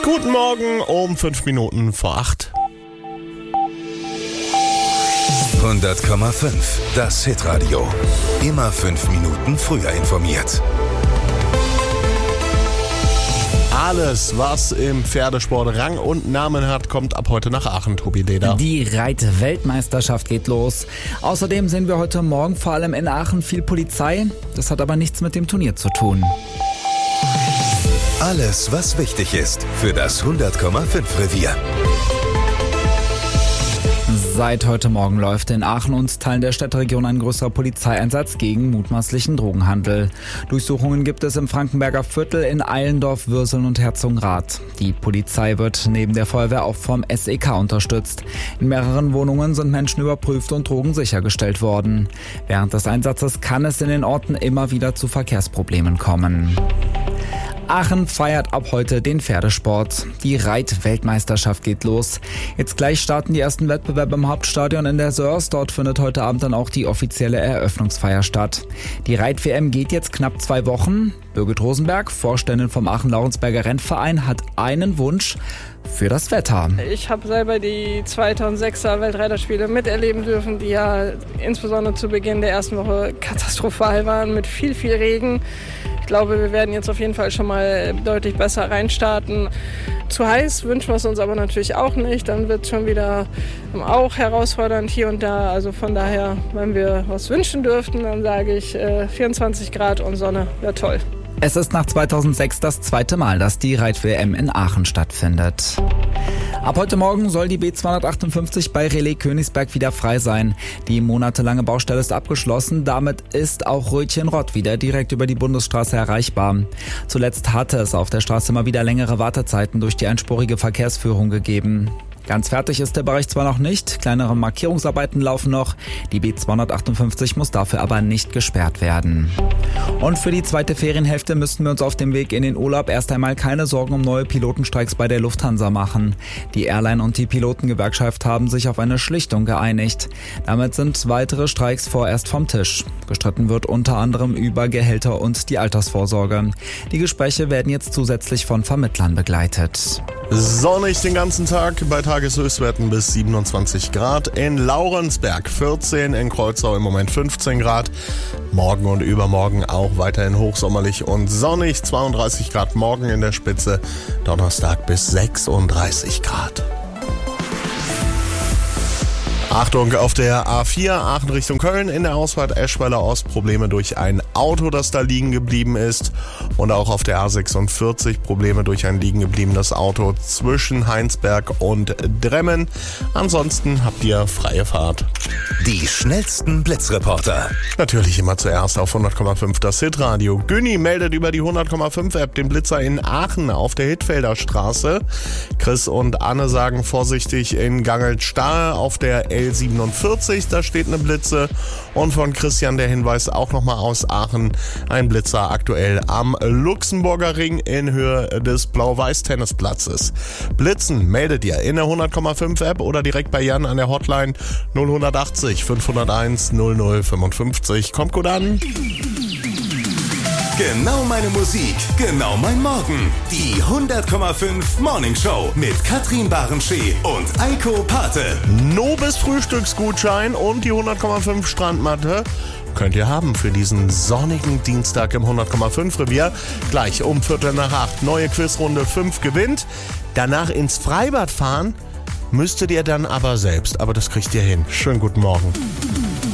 Guten Morgen um 5 Minuten vor 8. 100,5. Das Hitradio. Immer 5 Minuten früher informiert. Alles, was im Pferdesport Rang und Namen hat, kommt ab heute nach Aachen, Tobi Leder. Die Reitweltmeisterschaft geht los. Außerdem sehen wir heute Morgen vor allem in Aachen viel Polizei. Das hat aber nichts mit dem Turnier zu tun. Alles, was wichtig ist für das 100,5 Revier. Seit heute Morgen läuft in Aachen und Teilen der Stadtregion ein größerer Polizeieinsatz gegen mutmaßlichen Drogenhandel. Durchsuchungen gibt es im Frankenberger Viertel, in Eilendorf, Würseln und Herzogenrath. Die Polizei wird neben der Feuerwehr auch vom SEK unterstützt. In mehreren Wohnungen sind Menschen überprüft und Drogen sichergestellt worden. Während des Einsatzes kann es in den Orten immer wieder zu Verkehrsproblemen kommen. Aachen feiert ab heute den Pferdesport. Die Reitweltmeisterschaft geht los. Jetzt gleich starten die ersten Wettbewerbe im Hauptstadion in der Sörs. Dort findet heute Abend dann auch die offizielle Eröffnungsfeier statt. Die Reit-WM geht jetzt knapp 2 Wochen. Birgit Rosenberg, Vorständin vom Aachen-Laurensberger Rennverein, hat einen Wunsch für das Wetter. Ich habe selber die 2006er Weltreiterspiele miterleben dürfen, die ja insbesondere zu Beginn der ersten Woche katastrophal waren mit viel Regen. Ich glaube, wir werden jetzt auf jeden Fall schon mal deutlich besser reinstarten. Zu heiß wünschen wir es uns aber natürlich auch nicht. Dann wird es schon wieder auch herausfordernd hier und da. Also von daher, wenn wir was wünschen dürften, dann sage ich 24 Grad und Sonne wäre toll. Es ist nach 2006 das zweite Mal, dass die Reit-WM in Aachen stattfindet. Ab heute Morgen soll die B258 bei Relais Königsberg wieder frei sein. Die monatelange Baustelle ist abgeschlossen. Damit ist auch Rötchenrott wieder direkt über die Bundesstraße erreichbar. Zuletzt hatte es auf der Straße immer wieder längere Wartezeiten durch die einspurige Verkehrsführung gegeben. Ganz fertig ist der Bereich zwar noch nicht, kleinere Markierungsarbeiten laufen noch. Die B258 muss dafür aber nicht gesperrt werden. Und für die zweite Ferienhälfte müssten wir uns auf dem Weg in den Urlaub erst einmal keine Sorgen um neue Pilotenstreiks bei der Lufthansa machen. Die Airline und die Pilotengewerkschaft haben sich auf eine Schlichtung geeinigt. Damit sind weitere Streiks vorerst vom Tisch. Gestritten wird unter anderem über Gehälter und die Altersvorsorge. Die Gespräche werden jetzt zusätzlich von Vermittlern begleitet. Sonnig den ganzen Tag, bei Tageshöchstwerten bis 27 Grad. In Laurensberg 14, in Kreuzau im Moment 15 Grad. Morgen und übermorgen auch weiterhin hochsommerlich und sonnig. 32 Grad morgen in der Spitze, Donnerstag bis 36 Grad. Achtung, auf der A4 Aachen Richtung Köln in der Ausfahrt Eschweiler Ost Probleme durch ein Auto, das da liegen geblieben ist. Und auch auf der A46 Probleme durch ein liegen gebliebenes Auto zwischen Heinsberg und Dremmen. Ansonsten habt ihr freie Fahrt. Die schnellsten Blitzreporter. Natürlich immer zuerst auf 100,5 das Hitradio. Günni meldet über die 100,5 App den Blitzer in Aachen auf der Hittfelder Straße. Chris und Anne sagen vorsichtig in Gangelt-Stahe auf der L47, da steht eine Blitze. Und von Christian der Hinweis auch nochmal aus Aachen, ein Blitzer aktuell am Luxemburger Ring in Höhe des Blau-Weiß-Tennisplatzes. Blitzen meldet ihr in der 100,5 App oder direkt bei Jan an der Hotline 0180 501 0055. Kommt gut an. Genau meine Musik, genau mein Morgen. Die 100,5 Morning Show mit Katrin Barenschee und Eiko Pate. Nobis Frühstücksgutschein und die 100,5 Strandmatte könnt ihr haben für diesen sonnigen Dienstag im 100,5 Revier. Gleich um 7:45 neue Quizrunde 5 gewinnt. Danach ins Freibad fahren müsstet ihr dann aber selbst. Aber das kriegt ihr hin. Schönen guten Morgen.